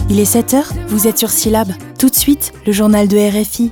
Il est 7h, vous êtes sur Syllab. Tout de suite, le journal de RFI.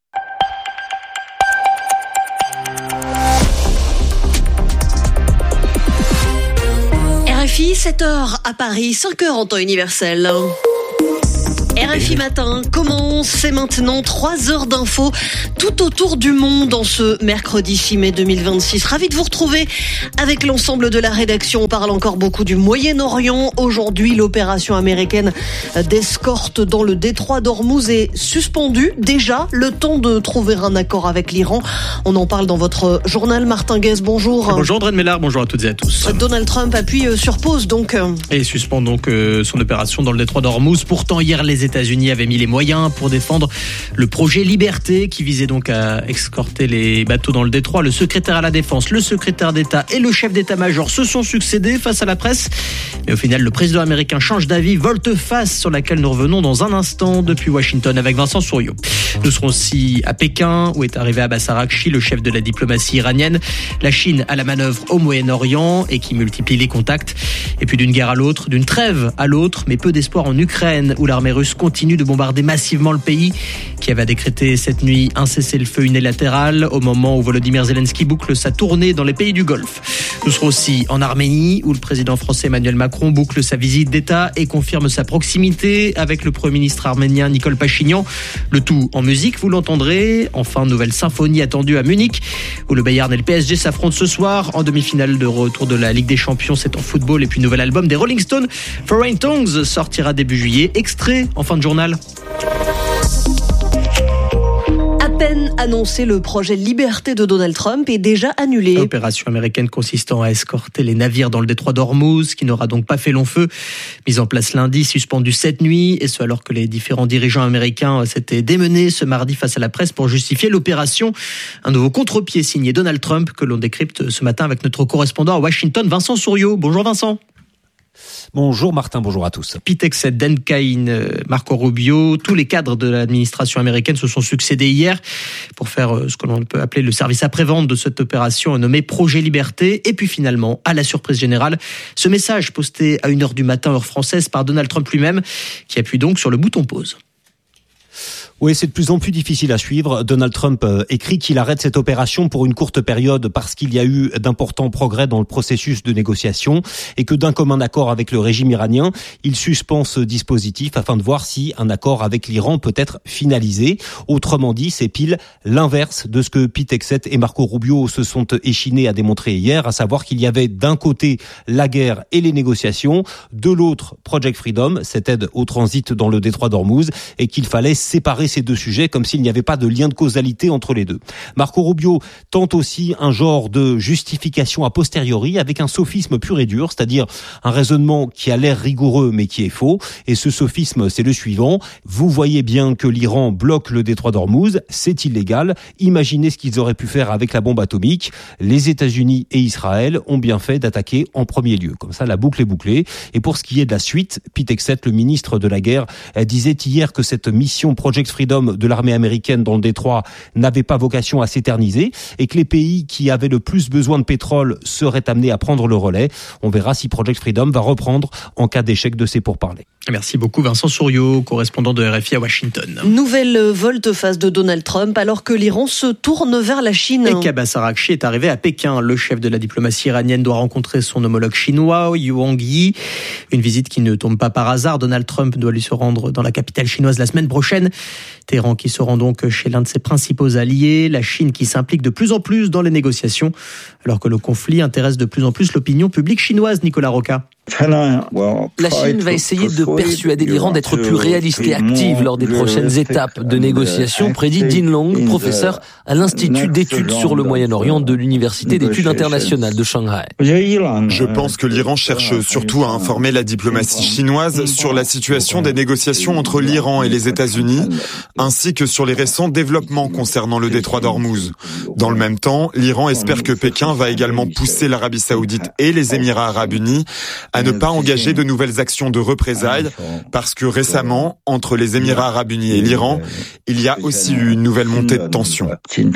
RFI, 7h à Paris, 5h en temps universel. RFI Matin commence, c'est maintenant 3 heures d'infos tout autour du monde en ce mercredi 6 mai 2026. Ravi de vous retrouver avec l'ensemble de la rédaction. On parle encore beaucoup du Moyen-Orient. Aujourd'hui, l'opération américaine d'escorte dans le détroit d'Ormuz est suspendue. Déjà, le temps de trouver un accord avec l'Iran. On en parle dans votre journal. Martin Guez, bonjour. Bonjour André de Mellard, bonjour à toutes et à tous. Donald Trump appuie sur pause donc. Et suspend donc son opération dans le détroit d'Ormuz. Pourtant, hier, les États-Unis avaient mis les moyens pour défendre le projet Liberté qui visait donc à escorter les bateaux dans le détroit. Le secrétaire à la Défense, le secrétaire d'État et le chef d'état-major se sont succédés face à la presse. Mais au final, le président américain change d'avis, volte-face sur laquelle nous revenons dans un instant depuis Washington avec Vincent Souriau. Nous serons aussi à Pékin où est arrivé Abbas Araghchi, le chef de la diplomatie iranienne. La Chine à la manœuvre au Moyen-Orient et qui multiplie les contacts. Et puis d'une guerre à l'autre, d'une trêve à l'autre, mais peu d'espoir en Ukraine où l'armée russe continue de bombarder massivement le pays. Kiev a décrété cette nuit un cessez-le-feu unilatéral au moment où Volodymyr Zelensky boucle sa tournée dans les pays du Golfe. Nous serons aussi en Arménie où le président français Emmanuel Macron boucle sa visite d'État et confirme sa proximité avec le Premier ministre arménien Nikol Pachinian. Le tout en musique, vous l'entendrez. Enfin, nouvelle symphonie attendue à Munich où le Bayern et le PSG s'affrontent ce soir en demi-finale de retour de la Ligue des Champions. C'est en football et puis nouvel album des Rolling Stones, Foreign Tongues, sortira début juillet. Extrait en fin de journal. À peine annoncé, le projet Liberté de Donald Trump est déjà annulé. Opération américaine consistant à escorter les navires dans le détroit d'Ormuz, qui n'aura donc pas fait long feu. Mise en place lundi, suspendue cette nuit, et ce alors que les différents dirigeants américains s'étaient démenés ce mardi face à la presse pour justifier l'opération. Un nouveau contre-pied signé Donald Trump que l'on décrypte ce matin avec notre correspondant à Washington, Vincent Souriau. Bonjour Vincent. Bonjour Martin, bonjour à tous. Pete Hegseth, Dan Kane, Marco Rubio, tous les cadres de l'administration américaine se sont succédés hier pour faire ce que l'on peut appeler le service après-vente de cette opération nommée Projet Liberté. Et puis finalement, à la surprise générale, ce message posté à 1h du matin, heure française, par Donald Trump lui-même, qui appuie donc sur le bouton pause. Oui, c'est de plus en plus difficile à suivre. Donald Trump écrit qu'il arrête cette opération pour une courte période parce qu'il y a eu d'importants progrès dans le processus de négociation et que d'un commun accord avec le régime iranien, il suspend ce dispositif afin de voir si un accord avec l'Iran peut être finalisé. Autrement dit, c'est pile l'inverse de ce que Pete Hegseth et Marco Rubio se sont échinés à démontrer hier, à savoir qu'il y avait d'un côté la guerre et les négociations, de l'autre Project Freedom, cette aide au transit dans le détroit d'Ormuz, et qu'il fallait séparer ces deux sujets comme s'il n'y avait pas de lien de causalité entre les deux. Marco Rubio tente aussi un genre de justification a posteriori avec un sophisme pur et dur, c'est-à-dire un raisonnement qui a l'air rigoureux mais qui est faux. Et ce sophisme, c'est le suivant. Vous voyez bien que l'Iran bloque le détroit d'Ormuz, c'est illégal. Imaginez ce qu'ils auraient pu faire avec la bombe atomique. Les États-Unis et Israël ont bien fait d'attaquer en premier lieu. Comme ça, la boucle est bouclée. Et pour ce qui est de la suite, Pete Hegseth, le ministre de la guerre, disait hier que cette mission Project Freedom de l'armée américaine dans le détroit n'avait pas vocation à s'éterniser et que les pays qui avaient le plus besoin de pétrole seraient amenés à prendre le relais. On verra si Project Freedom va reprendre en cas d'échec de ces pourparlers. Merci beaucoup Vincent Souriau, correspondant de RFI à Washington. Nouvelle volte-face de Donald Trump alors que l'Iran se tourne vers la Chine. Et qu'Abbas Araghchi est arrivé à Pékin. Le chef de la diplomatie iranienne doit rencontrer son homologue chinois, Wang Yi. Une visite qui ne tombe pas par hasard. Donald Trump doit lui se rendre dans la capitale chinoise la semaine prochaine. Téhéran qui se rend donc chez l'un de ses principaux alliés. La Chine qui s'implique de plus en plus dans les négociations alors que le conflit intéresse de plus en plus l'opinion publique chinoise. Nicolas Roca. La Chine va essayer de persuader l'Iran d'être plus réaliste et active lors des prochaines étapes de négociation, prédit Jin Long, professeur à l'Institut d'études sur le Moyen-Orient de l'Université d'études internationales de Shanghai. Je pense que l'Iran cherche surtout à informer la diplomatie chinoise sur la situation des négociations entre l'Iran et les États-Unis, ainsi que sur les récents développements concernant le détroit d'Ormuz. Dans le même temps, l'Iran espère que Pékin va également pousser l'Arabie Saoudite et les Émirats Arabes Unis à ne pas engager de nouvelles actions de représailles parce que récemment, entre les Émirats arabes unis et l'Iran, il y a aussi eu une nouvelle montée de tension.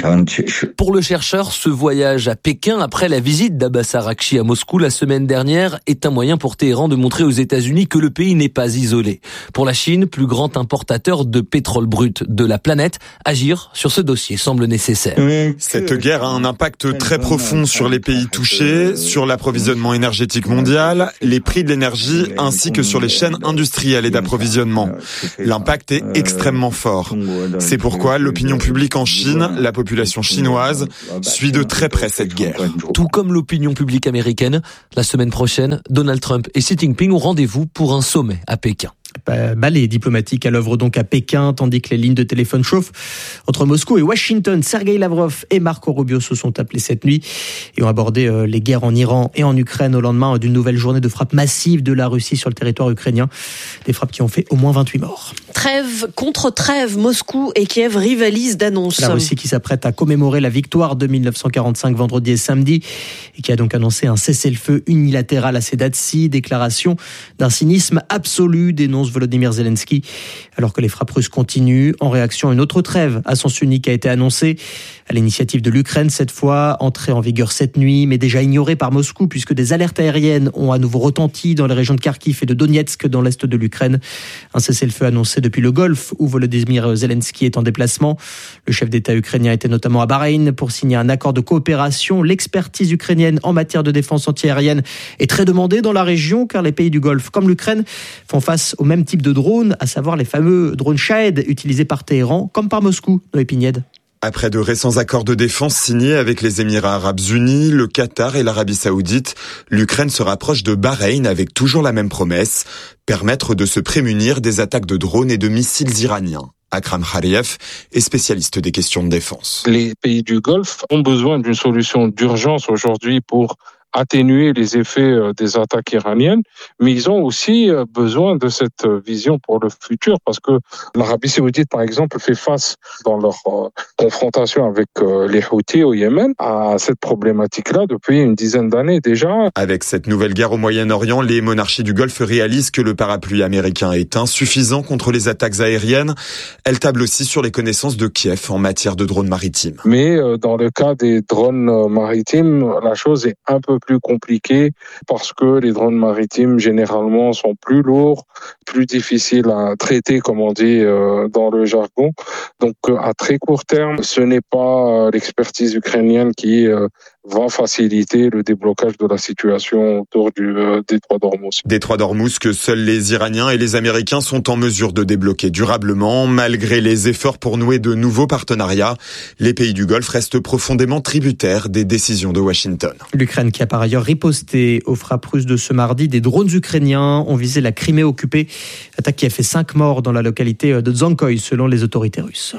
Pour le chercheur, ce voyage à Pékin après la visite d'Abbas Araghchi à Moscou la semaine dernière est un moyen pour Téhéran de montrer aux États-Unis que le pays n'est pas isolé. Pour la Chine, plus grand importateur de pétrole brut de la planète, agir sur ce dossier semble nécessaire. Cette guerre a un impact très profond sur les pays touchés, sur l'approvisionnement énergétique mondial, les prix de l'énergie ainsi que sur les chaînes industrielles et d'approvisionnement. L'impact est extrêmement fort. C'est pourquoi l'opinion publique en Chine, la population chinoise, suit de très près cette guerre. Tout comme l'opinion publique américaine, la semaine prochaine, Donald Trump et Xi Jinping ont rendez-vous pour un sommet à Pékin. Ballet diplomatique à l'œuvre donc à Pékin, tandis que les lignes de téléphone chauffent entre Moscou et Washington. Sergueï Lavrov et Marco Rubio se sont appelés cette nuit et ont abordé les guerres en Iran et en Ukraine au lendemain d'une nouvelle journée de frappes massives de la Russie sur le territoire ukrainien. Des frappes qui ont fait au moins 28 morts. Trêve contre trêve, Moscou et Kiev rivalisent d'annonces. La Russie qui s'apprête à commémorer la victoire de 1945 vendredi et samedi et qui a donc annoncé un cessez-le-feu unilatéral à ses dates-ci. Déclaration d'un cynisme absolu, dénonce Volodymyr Zelensky, alors que les frappes russes continuent. En réaction, une autre trêve à sens unique a été annoncée à l'initiative de l'Ukraine, cette fois entrée en vigueur cette nuit, mais déjà ignorée par Moscou puisque des alertes aériennes ont à nouveau retenti dans les régions de Kharkiv et de Donetsk dans l'est de l'Ukraine. Un cessez-le-feu annoncé depuis le Golfe où Volodymyr Zelensky est en déplacement. Le chef d'État ukrainien était notamment à Bahreïn pour signer un accord de coopération. L'expertise ukrainienne en matière de défense antiaérienne est très demandée dans la région car les pays du Golfe comme l'Ukraine font face au même type de drones, à savoir les fameux drones Shahed utilisés par Téhéran comme par Moscou. Noé Pignède. Après de récents accords de défense signés avec les Émirats arabes unis, le Qatar et l'Arabie saoudite, l'Ukraine se rapproche de Bahreïn avec toujours la même promesse, permettre de se prémunir des attaques de drones et de missiles iraniens. Akram Khariev est spécialiste des questions de défense. Les pays du Golfe ont besoin d'une solution d'urgence aujourd'hui pour atténuer les effets des attaques iraniennes, mais ils ont aussi besoin de cette vision pour le futur parce que l'Arabie saoudite, par exemple, fait face dans leur confrontation avec les Houthis au Yémen à cette problématique-là depuis une dizaine d'années déjà. Avec cette nouvelle guerre au Moyen-Orient, les monarchies du Golfe réalisent que le parapluie américain est insuffisant contre les attaques aériennes. Elles tablent aussi sur les connaissances de Kiev en matière de drones maritimes. Mais dans le cas des drones maritimes, la chose est un peu plus compliqué parce que les drones maritimes généralement sont plus lourds, plus difficiles à traiter comme on dit dans le jargon. Donc à très court terme, ce n'est pas l'expertise ukrainienne qui va faciliter le déblocage de la situation autour du détroit d'Ormuz. Détroit d'Ormuz que seuls les Iraniens et les Américains sont en mesure de débloquer durablement. Malgré les efforts pour nouer de nouveaux partenariats, les pays du Golfe restent profondément tributaires des décisions de Washington. L'Ukraine qui a par ailleurs riposté aux frappes russes de ce mardi. Des drones ukrainiens ont visé la Crimée occupée. Attaque qui a fait 5 morts dans la localité de Dzankoï selon les autorités russes.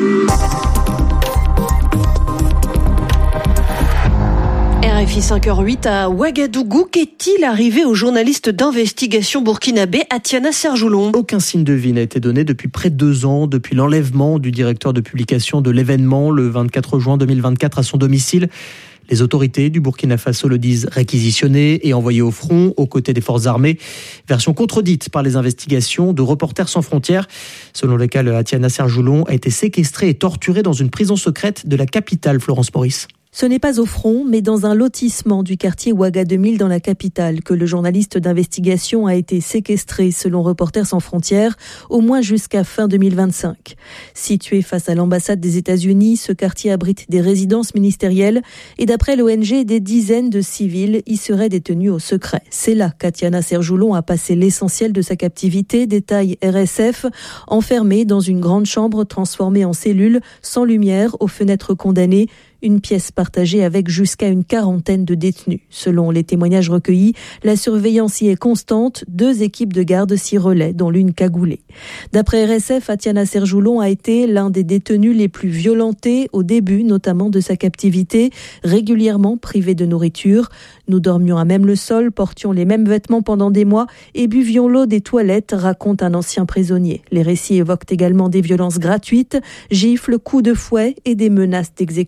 RFI 5h08 à Ouagadougou. Qu'est-il arrivé au journaliste d'investigation burkinabé Atiana Serjoulon ? Aucun signe de vie n'a été donné depuis près de 2 ans, depuis l'enlèvement du directeur de publication de l'événement le 24 juin 2024 à son domicile. Les autorités du Burkina Faso le disent réquisitionné et envoyé au front aux côtés des forces armées. Version contredite par les investigations de Reporters sans frontières, selon lesquelles Atiana Serjoulon a été séquestrée et torturée dans une prison secrète de la capitale, Florence Maurice. Ce n'est pas au front, mais dans un lotissement du quartier Ouaga 2000 dans la capitale que le journaliste d'investigation a été séquestré selon Reporters sans frontières, au moins jusqu'à fin 2025. Situé face à l'ambassade des États-Unis, ce quartier abrite des résidences ministérielles et d'après l'ONG, des dizaines de civils y seraient détenus au secret. C'est là qu'Atiana Serjoulon a passé l'essentiel de sa captivité, détaille RSF, enfermée dans une grande chambre transformée en cellule, sans lumière, aux fenêtres condamnées, une pièce partagée avec jusqu'à une 40aine de détenus. Selon les témoignages recueillis, la surveillance y est constante. 2 équipes de garde s'y relaient, dont l'une cagoulée. D'après RSF, Atiana Serjoulon a été l'un des détenus les plus violentés au début, notamment de sa captivité, régulièrement privé de nourriture. Nous dormions à même le sol, portions les mêmes vêtements pendant des mois et buvions l'eau des toilettes, raconte un ancien prisonnier. Les récits évoquent également des violences gratuites, gifles, coups de fouet et des menaces d'exécution.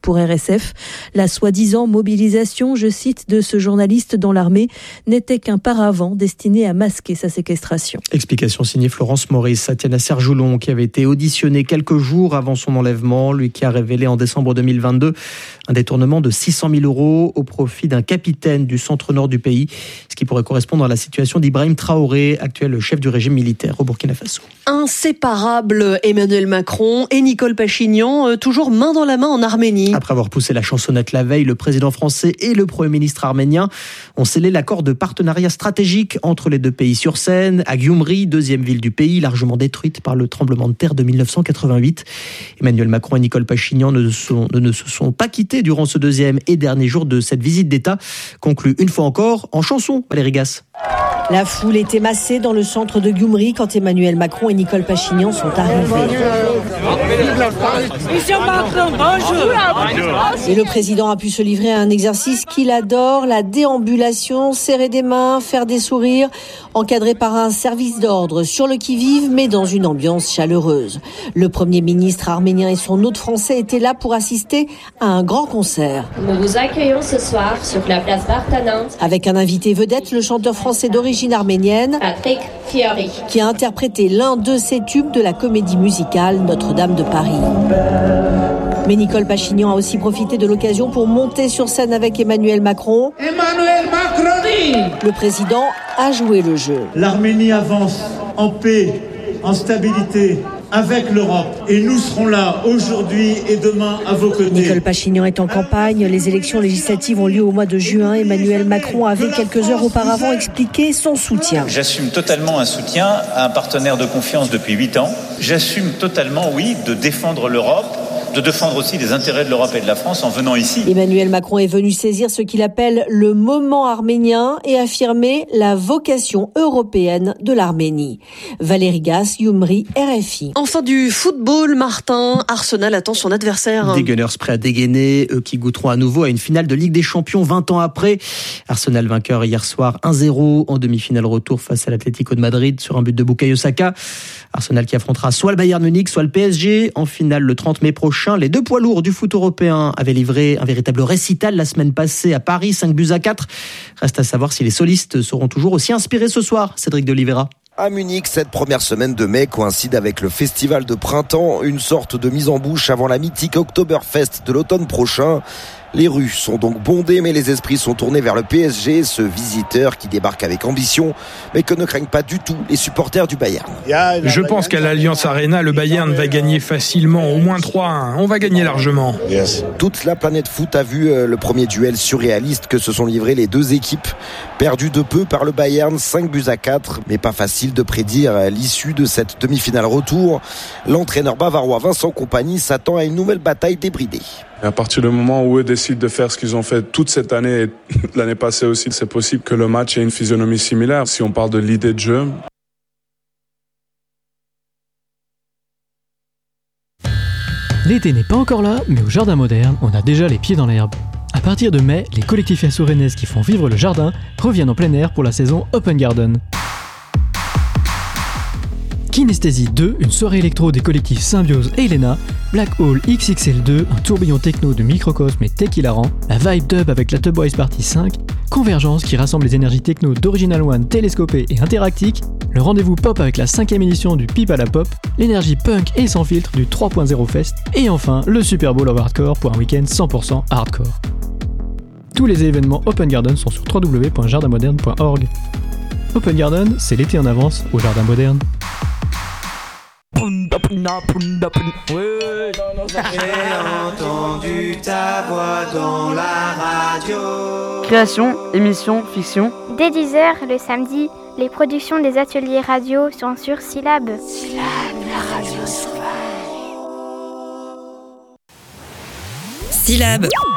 Pour RSF, la soi-disant mobilisation, je cite, de ce journaliste dans l'armée n'était qu'un paravent destiné à masquer sa séquestration. Explication signée Florence Maurice. Tatiana Serjoulon, qui avait été auditionnée quelques jours avant son enlèvement, lui qui a révélé en décembre 2022 un détournement de 600 000 € au profit d'un capitaine du centre-nord du pays, ce qui pourrait correspondre à la situation d'Ibrahim Traoré, actuel chef du régime militaire au Burkina Faso. Inséparables, Emmanuel Macron et Nicole Pachinian, toujours main dans la main en Arménie. Après avoir poussé la chansonnette la veille, le président français et le Premier ministre arménien ont scellé l'accord de partenariat stratégique entre les deux pays sur Seine, à Gyumri, deuxième ville du pays, largement détruite par le tremblement de terre de 1988. Emmanuel Macron et Nicole Pachinian ne se sont pas quittés durant ce deuxième et dernier jour de cette visite d'État, conclue une fois encore en chanson, Valérie Gasse. La foule était massée dans le centre de Gyumri quand Emmanuel Macron et Nicole Pachinian sont arrivés. Et le président a pu se livrer à un exercice qu'il adore, la déambulation, serrer des mains, faire des sourires, encadré par un service d'ordre sur le qui-vive, mais dans une ambiance chaleureuse. Le Premier ministre arménien et son hôte français étaient là pour assister à un grand concert. Nous vous accueillons ce soir sur la place Vartanant. Avec un invité vedette, le chanteur français d'origine arménienne, Patrick Fiori, qui a interprété l'un de ses tubes de la comédie musicale Notre-Dame de Paris. Mais Nicole Pachinian a aussi profité de l'occasion pour monter sur scène avec Emmanuel Macron. Emmanuel Macron. Le président a joué le jeu. L'Arménie avance en paix, en stabilité, avec l'Europe. Et nous serons là aujourd'hui et demain à vos côtés. Nicole Pachinian est en campagne. Les élections législatives ont lieu au mois de juin. Emmanuel Macron avait quelques heures auparavant expliqué son soutien. J'assume totalement un soutien à un partenaire de confiance depuis 8 ans. J'assume totalement, oui, de défendre l'Europe, de défendre aussi les intérêts de l'Europe et de la France en venant ici. Emmanuel Macron est venu saisir ce qu'il appelle le moment arménien et affirmer la vocation européenne de l'Arménie. Valérie Gasse, Gyumri, RFI. Enfin du football, Martin. Arsenal attend son adversaire. Des Gunners prêts à dégainer, eux qui goûteront à nouveau à une finale de Ligue des Champions 20 ans après. Arsenal vainqueur hier soir 1-0 en demi-finale retour face à l'Atlético de Madrid sur un but de Bukayo Saka. Arsenal qui affrontera soit le Bayern Munich, soit le PSG en finale le 30 mai prochain. Les deux poids lourds du foot européen avaient livré un véritable récital la semaine passée à Paris, 5-4. Reste à savoir si les solistes seront toujours aussi inspirés ce soir. Cédric de Oliveira. À Munich, cette première semaine de mai coïncide avec le festival de printemps, une sorte de mise en bouche avant la mythique Oktoberfest de l'automne prochain. Les rues sont donc bondées, mais les esprits sont tournés vers le PSG, ce visiteur qui débarque avec ambition, mais que ne craignent pas du tout les supporters du Bayern. Je pense qu'à l'Allianz Arena, le Bayern va gagner facilement, au moins 3-1. On va gagner largement. Toute la planète foot a vu le premier duel surréaliste que se sont livrés les deux équipes. Perdu de peu par le Bayern, 5-4, mais pas facile de prédire l'issue de cette demi-finale retour. L'entraîneur bavarois Vincent Kompany s'attend à une nouvelle bataille débridée. Et à partir du moment où eux décident de faire ce qu'ils ont fait toute cette année et l'année passée aussi, c'est possible que le match ait une physionomie similaire. Si on parle de l'idée de jeu. L'été n'est pas encore là, mais au Jardin Moderne, on a déjà les pieds dans l'herbe. À partir de mai, les collectifs assourenaises qui font vivre le jardin reviennent en plein air pour la saison Open Garden. Kinesthésie 2, une soirée électro des collectifs Symbiose et Elena, Black Hole XXL2, un tourbillon techno de Microcosme et Tech Hilarant, la Vibe Dub avec la Tub Boys Party 5, Convergence qui rassemble les énergies techno d'Original One, Télescopé et Interactique, le rendez-vous pop avec la 5e édition du Pipe à la Pop, l'énergie punk et sans filtre du 3.0 Fest, et enfin le Super Bowl of Hardcore pour un week-end 100% hardcore. Tous les événements Open Garden sont sur www.jardinmoderne.org. Open Garden, c'est l'été en avance au Jardin Moderne. J'ai entendu ta voix dans la radio. Création, émission, fiction. Dès 10h le samedi, les productions des ateliers radio sont sur Syllab. Syllab, la radio sauvage. Syllab,